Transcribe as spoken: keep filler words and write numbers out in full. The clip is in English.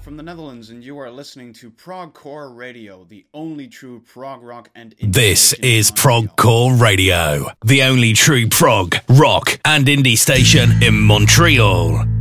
from the Netherlands, and you are listening to Progcore Radio, the only true prog rock and indie This station is in Montreal. Progcore Radio, the only true prog, rock, and indie station in Montreal.